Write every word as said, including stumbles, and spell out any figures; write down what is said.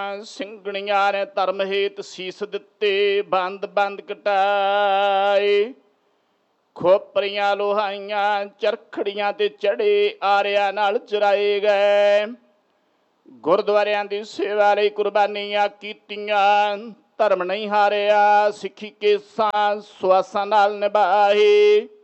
ਸਿੰਘਣੀਆਂ ਨੇ ਧਰਮ ਹੇਤ ਸੀਸ ਦਿੱਤੇ, ਬੰਦ ਬੰਦ ਕਟਾਏ। ਖੋਪਰੀਆਂ ਲੋਹਾਈਆਂ ਚਰਖੜੀਆਂ ਤੇ ਚੜੇ, ਆਰਿਆਂ ਨਾਲ ਚਰਾਏ ਗਏ। ਗੁਰਦੁਆਰਿਆਂ ਦੀ ਸੇਵਾ ਲਈ ਕੁਰਬਾਨੀਆਂ ਕੀਤੀਆਂ, ਧਰਮ ਨਹੀਂ ਹਾਰਿਆ। ਸਿੱਖੀ ਕੇਸਾਂ ਸੁਆਸਾਂ ਨਾਲ ਨਿਭਾਏ।